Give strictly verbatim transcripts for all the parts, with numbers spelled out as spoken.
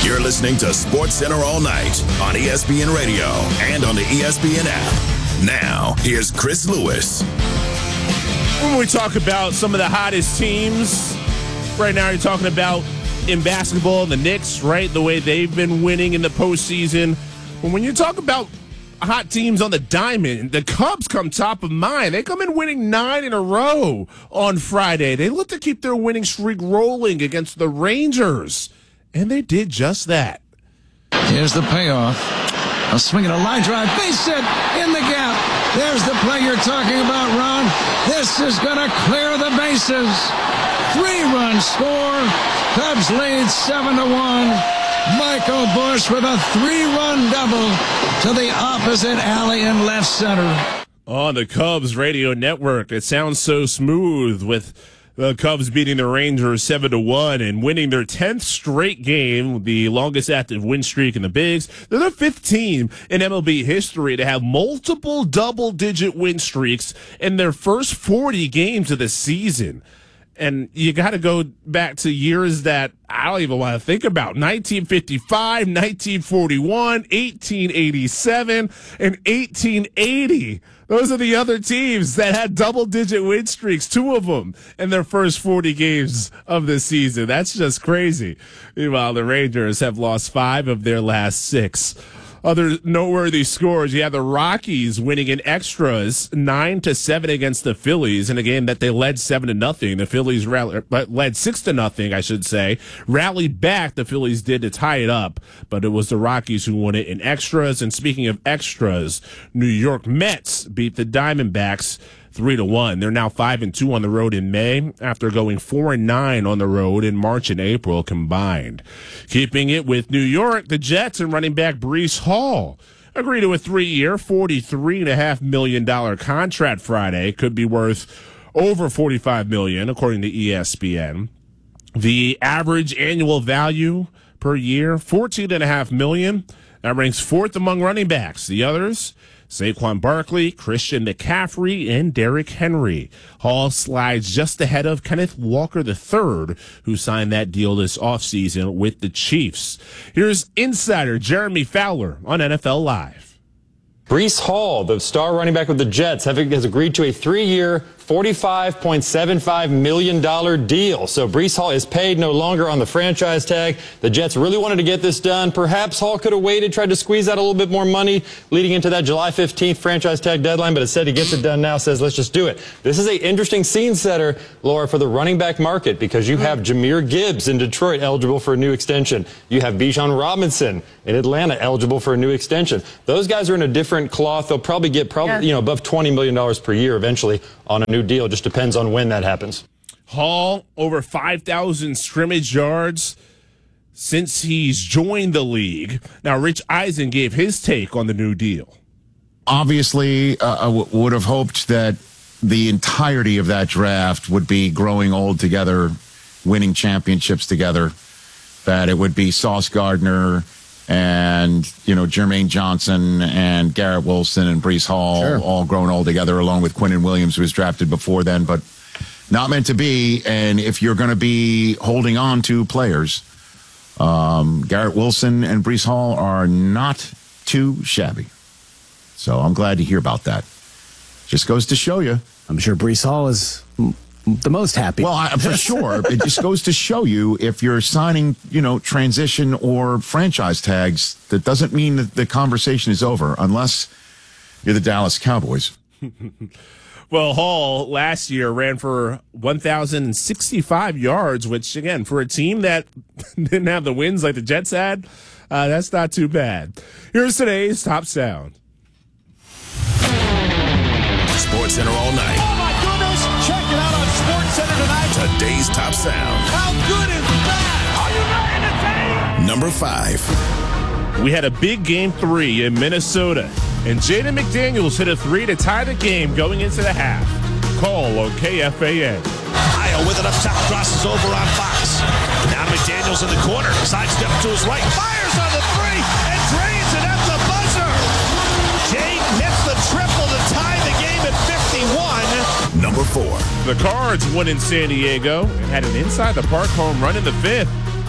You're listening to Sports Center all night on E S P N Radio and on the E S P N app. Now, here's Chris Lewis. When we talk about some of the hottest teams, right now you're talking about in basketball, the Knicks, right? The way they've been winning in the postseason. But when you talk about hot teams on the diamond, the Cubs come top of mind. They come in winning nine in a row on Friday. They look to keep their winning streak rolling against the Rangers. And they did just that. Here's the payoff. A swing and a line drive. Base hit in the gap. There's the play you're talking about, Ron. This is going to clear the bases. Three-run score. Cubs lead seven to one. Michael Busch with a three-run double to the opposite alley in left center. On the Cubs radio network, it sounds so smooth with the Cubs beating the Rangers seven to one and winning their tenth straight game, the longest active win streak in the Bigs. They're the fifth team in M L B history to have multiple double-digit win streaks in their first forty games of the season. And you got to go back to years that I don't even want to think about. nineteen fifty-five, nineteen forty-one, eighteen eighty-seven, and eighteen eighty. Those are the other teams that had double-digit win streaks, two of them, in their first forty games of the season. That's just crazy. Meanwhile, the Rangers have lost five of their last six. Other noteworthy scores, you have the Rockies winning in extras nine to seven against the Phillies in a game that they led seven to nothing. The Phillies rally, led six to nothing, I should say. Rallied back, the Phillies did to tie it up, but it was the Rockies who won it in extras. And speaking of extras, New York Mets beat the Diamondbacks Three to one. They're now five and two on the road in May after going four and nine on the road in March and April combined. Keeping it with New York, the Jets and running back Breece Hall agreed to a three-year, forty-three point five million dollars contract Friday. Could be worth over forty-five million dollars, according to E S P N. The average annual value per year, fourteen point five million dollars. That ranks fourth among running backs. The others, Saquon Barkley, Christian McCaffrey, and Derrick Henry. Hall slides just ahead of Kenneth Walker the third, who signed that deal this offseason with the Chiefs. Here's insider Jeremy Fowler on N F L Live. Breece Hall, the star running back with the Jets, has agreed to a three-year, forty-five point seven five million dollars deal. So Breece Hall is paid, no longer on the franchise tag. The Jets really wanted to get this done. Perhaps Hall could have waited, tried to squeeze out a little bit more money leading into that July fifteenth franchise tag deadline, but instead he gets it done now, says let's just do it. This is an interesting scene setter, Laura, for the running back market because you have Jahmyr Gibbs in Detroit eligible for a new extension. You have Bijan Robinson in Atlanta eligible for a new extension. Those guys are in a different cloth. They'll probably get probably yeah. you know above twenty million dollars per year eventually on a new deal. Just depends on when that happens. Hall, over five thousand scrimmage yards since he's joined the league. Now, Rich Eisen gave his take on the new deal. Obviously, uh, I w- would have hoped that the entirety of that draft would be growing old together, winning championships together, that it would be Sauce Gardner and, you know, Jermaine Johnson and Garrett Wilson and Breece Hall sure. all grown old together, along with Quinnen Williams, who was drafted before then, but not meant to be. And if you're going to be holding on to players, um, Garrett Wilson and Breece Hall are not too shabby. So I'm glad to hear about that. Just goes to show you. I'm sure Breece Hall is the most happy. Well, I, for sure. It just goes to show you if you're signing, you know, transition or franchise tags, that doesn't mean that the conversation is over unless you're the Dallas Cowboys. Well, Hall last year ran for one thousand sixty-five yards, which, again, for a team that didn't have the wins like the Jets had, uh, that's not too bad. Here's today's Top Sound. Sports Center all night. Oh, my goodness. Check it out on Sports Center tonight. Today's Top Sound. How good is that? Are you not entertained? Number five. We had a big game three in Minnesota, and Jaden McDaniels hit a three to tie the game going into the half. Call on K F A N. Io with it up top, crosses over on Fox. Now McDaniels in the corner, sidestep to his right, fires on the three, and drains it at the buzzer. Jaden hits the triple to tie the game at fifty-one. Number four. The Cards won in San Diego and had an inside-the-park home run in the fifth.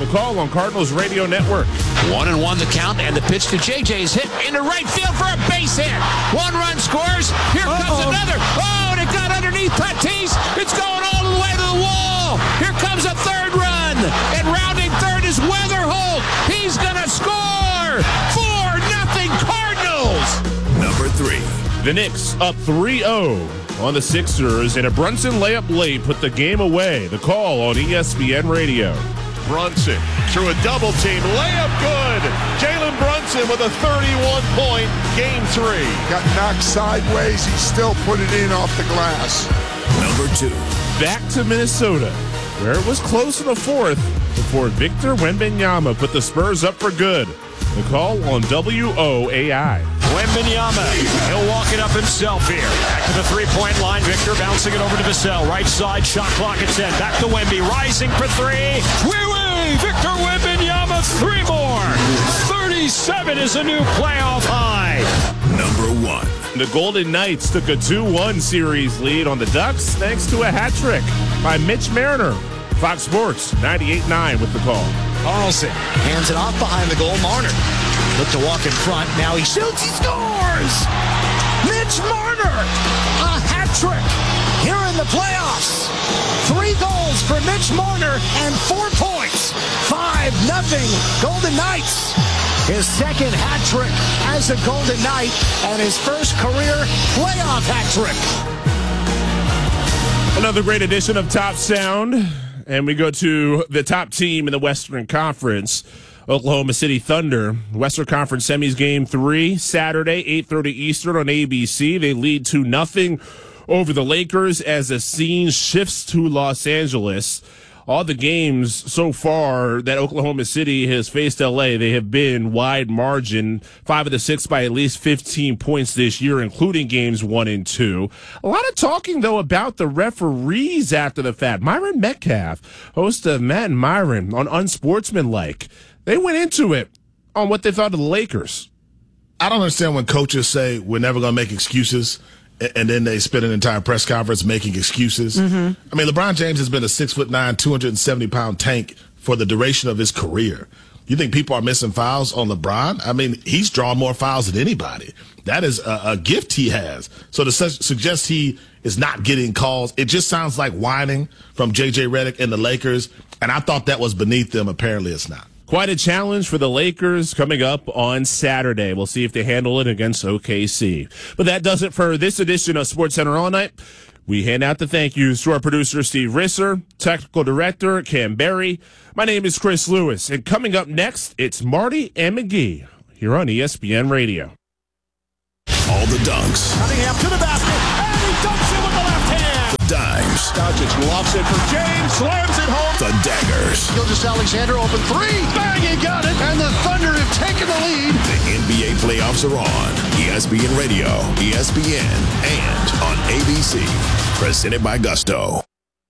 The call on Cardinals Radio Network. One and one the count, and the pitch to J J's hit into right field for a base hit. One run scores. Here Uh-oh. comes another. Oh, and it got underneath Tatis. It's going all the way to the wall. Here comes a third run, and rounding third is Weatherholt. He's gonna score. Four nothing Cardinals. Number three. The Knicks up three oh on the Sixers, and a Brunson layup late put the game away. The call on E S P N Radio. Brunson through a double team. Layup good. Jalen Brunson with a thirty-one point game three. Got knocked sideways. He still put it in off the glass. Number two. Back to Minnesota, where it was close in the fourth before Victor Wembanyama put the Spurs up for good. The call on W O A I. Wembanyama, he'll walk it up himself here. Back to the three-point line. Victor bouncing it over to Vassell. Right side, shot clock at ten. Back to Wemby, rising for three. Wee-wee! Victor Wembanyama, three more. thirty-seven is a new playoff high. Number one. The Golden Knights took a two one series lead on the Ducks thanks to a hat trick by Mitch Marner. Fox Sports ninety-eight nine with the call. Carlson hands it off behind the goal. Marner looked to walk in front. Now he shoots. He scores! Mitch Marner, a hat trick here in the playoffs. Three goals for Mitch Marner and four points. Five nothing Golden Knights. His second hat trick as a Golden Knight and his first career playoff hat trick. Another great edition of Top Sound. And we go to the top team in the Western Conference, Oklahoma City Thunder. Western Conference Semis Game three, Saturday, eight thirty Eastern on A B C. They lead two nothing over the Lakers as the scene shifts to Los Angeles. All the games so far that Oklahoma City has faced L A, they have been wide margin, five of the six by at least fifteen points this year, including games one and two. A lot of talking, though, about the referees after the fact. Myron Metcalf, host of Matt and Myron on Unsportsmanlike, they went into it on what they thought of the Lakers. I don't understand when coaches say we're never going to make excuses, and then they spend an entire press conference making excuses. Mm-hmm. I mean, LeBron James has been a six foot nine, two hundred seventy pound tank for the duration of his career. You think people are missing fouls on LeBron? I mean, he's drawn more fouls than anybody. That is a, a gift he has. So to su- suggest he is not getting calls, it just sounds like whining from J J Redick and the Lakers. And I thought that was beneath them. Apparently it's not. Quite a challenge for the Lakers coming up on Saturday. We'll see if they handle it against O K C. But that does it for this edition of SportsCenter All Night. We hand out the thank yous to our producer, Steve Risser, technical director, Cam Berry. My name is Chris Lewis, and coming up next, it's Marty and McGee here on E S P N Radio. All the dunks. Cunningham to the basket, and he dunks it with the left hand. The dimes. Doncic lofts it for James, slams it home. The daggers. Gilgeous-Alexander open three. Bang, he got it. And the Thunder have taken the lead. The N B A playoffs are on. E S P N Radio, E S P N, and on A B C. Presented by Gusto.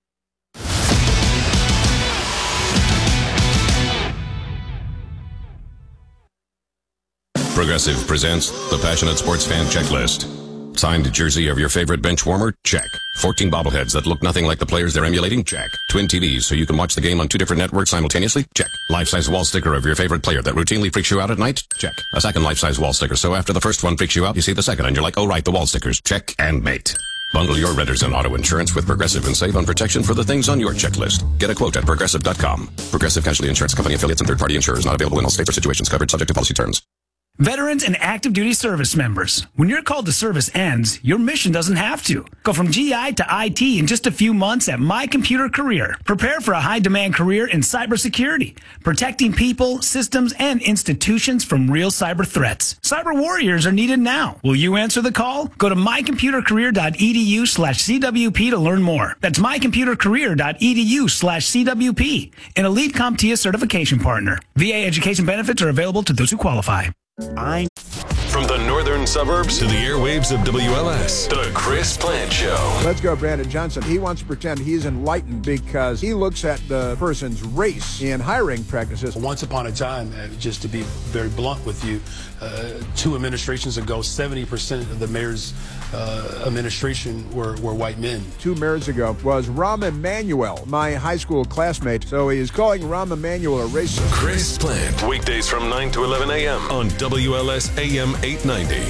Progressive presents the Passionate Sports Fan Checklist. Signed jersey of your favorite bench warmer? Check. fourteen bobbleheads that look nothing like the players they're emulating? Check. Twin T Vs so you can watch the game on two different networks simultaneously? Check. Life-size wall sticker of your favorite player that routinely freaks you out at night? Check. A second life-size wall sticker so after the first one freaks you out, you see the second and you're like, oh right, the wall stickers. Check and mate. Bundle your renters and auto insurance with Progressive and save on protection for the things on your checklist. Get a quote at Progressive dot com. Progressive Casualty Insurance Company affiliates and third-party insurers not available in all states or situations covered subject to policy terms. Veterans and active duty service members, when your call to service ends, your mission doesn't have to. Go from G I to I T in just a few months at My Computer Career. Prepare for a high-demand career in cybersecurity, protecting people, systems, and institutions from real cyber threats. Cyber warriors are needed now. Will you answer the call? Go to mycomputercareer.edu slash CWP to learn more. That's mycomputercareer.edu slash CWP, an elite CompTIA certification partner. V A education benefits are available to those who qualify. I... From From the northern suburbs to the airwaves of W L S, The Chris Plant Show. Let's go, Brandon Johnson. He wants to pretend he's enlightened because he looks at the person's race in hiring practices. Once upon a time, uh, just to be very blunt with you, uh, two administrations ago, seventy percent of the mayor's uh, administration were, were white men. Two mayors ago was Rahm Emanuel, my high school classmate. So he is calling Rahm Emanuel a racist. Chris Plant, weekdays from nine to eleven a.m. on W L S A M eight ninety.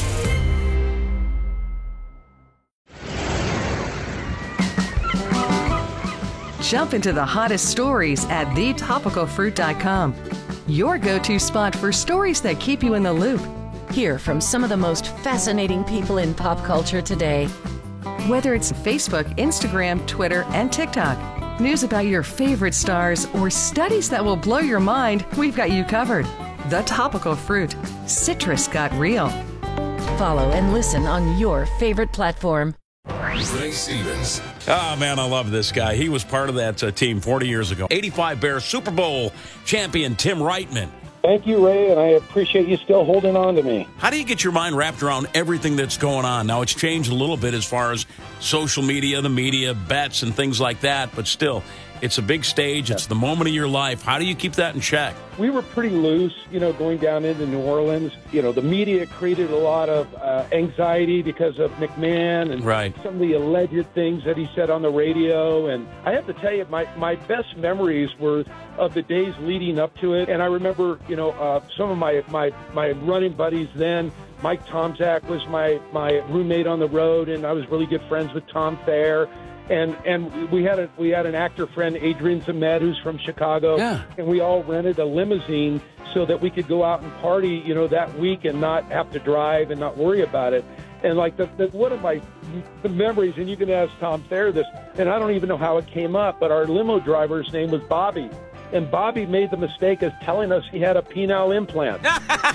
Jump into the hottest stories at the topical fruit dot com. Your go-to spot for stories that keep you in the loop. Hear from some of the most fascinating people in pop culture today. Whether it's Facebook, Instagram, Twitter, and TikTok, news about your favorite stars, or studies that will blow your mind, we've got you covered. The Topical Fruit. Citrus got real. Follow and listen on your favorite platform. Ray Stevens. Oh, man, I love this guy. He was part of that uh, team forty years ago. eighty-five Bears Super Bowl champion Tim Reitman. Thank you, Ray, and I appreciate you still holding on to me. How do you get your mind wrapped around everything that's going on? Now, it's changed a little bit as far as social media, the media, bets, and things like that, but still, it's a big stage. It's the moment of your life. How do you keep that in check? We were pretty loose, you know, going down into New Orleans. You know, the media created a lot of uh, anxiety because of McMahon and right. some of the alleged things that he said on the radio. And I have to tell you, my, my best memories were of the days leading up to it. And I remember, you know, uh, some of my, my, my running buddies then. Mike Tomczak was my, my roommate on the road, and I was really good friends with Tom Thayer. And and we had a we had an actor friend, Adrian Zamed, who's from Chicago, yeah. and we all rented a limousine so that we could go out and party, you know, that week and not have to drive and not worry about it. And like the, the one of my memories, and you can ask Tom Thayer this, and I don't even know how it came up, but our limo driver's name was Bobby. And Bobby made the mistake of telling us he had a penile implant. So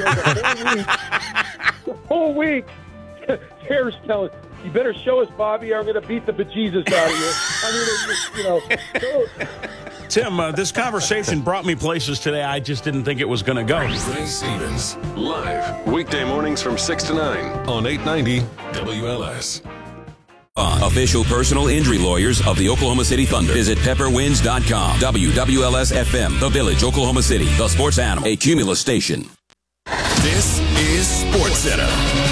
the whole week, the whole week Tayer's telling, you better show us, Bobby, or I'm going to beat the bejesus out of you. I mean, it just, you know. So. Tim, uh, this conversation brought me places today I just didn't think it was going to go. Ray Stevens, live, weekday mornings from six to nine on eight ninety W L S. Uh, official personal injury lawyers of the Oklahoma City Thunder. Visit pepper wins dot com. W W L S F M, The Village, Oklahoma City, the sports animal, a Cumulus station. This is Sports Center.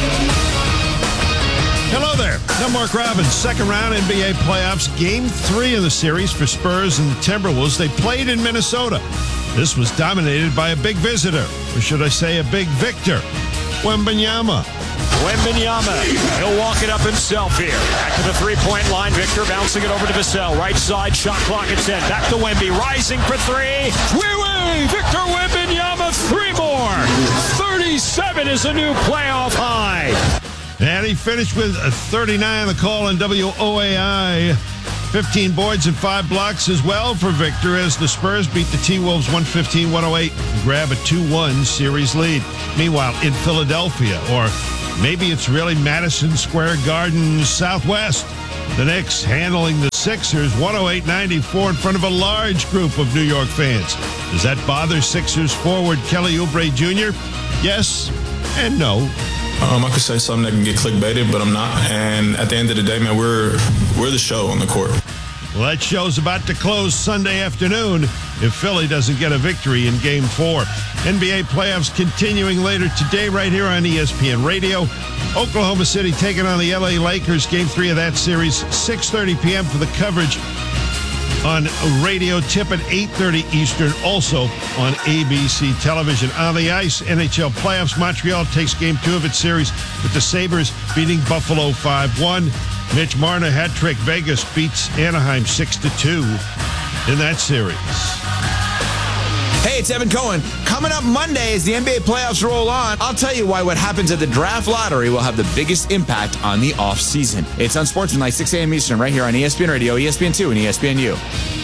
Hello there. I'm Mark Robbins. Second round N B A playoffs, game three of the series for Spurs and the Timberwolves. They played in Minnesota. This was dominated by a big visitor, or should I say a big victor, Wembanyama. Wembanyama, he'll walk it up himself here. Back to the three-point line. Victor bouncing it over to Vassell. Right side, shot clock at ten. Back to Wemby, rising for three. Wee wee! Victor Wembanyama, three more. thirty-seven is a new playoff high. And he finished with a thirty-nine on the call on W O A I. fifteen boards and five blocks as well for Victor as the Spurs beat the T-Wolves one fifteen one oh eight and grab a two one series lead. Meanwhile, in Philadelphia, or maybe it's really Madison Square Garden Southwest, the Knicks handling the Sixers one oh eight ninety-four in front of a large group of New York fans. Does that bother Sixers forward Kelly Oubre Junior? Yes and no. Um, I could say something that can get clickbaited, but I'm not. And at the end of the day, man, we're we're the show on the court. Well, that show's about to close Sunday afternoon if Philly doesn't get a victory in Game four. N B A playoffs continuing later today right here on E S P N Radio. Oklahoma City taking on the L A Lakers. Game three of that series, six thirty p.m. for the coverage on radio. Tip at eight thirty Eastern, also on A B C television. On the ice, N H L playoffs, Montreal takes game two of its series with the Sabres beating Buffalo five one. Mitch Marner hat trick. Vegas beats Anaheim six to two in that series. Hey, it's Evan Cohen. Coming up Monday as the N B A playoffs roll on, I'll tell you why what happens at the draft lottery will have the biggest impact on the offseason. It's on Sportsman, like six a.m. Eastern, right here on E S P N Radio, E S P N two, and E S P N U.